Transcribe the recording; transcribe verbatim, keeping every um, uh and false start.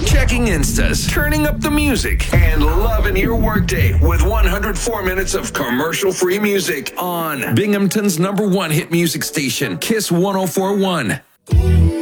checking Instas, turning up the music, and loving your workday with one hundred four minutes of commercial-free music on Binghamton's number one hit music station, Kiss one oh four point one.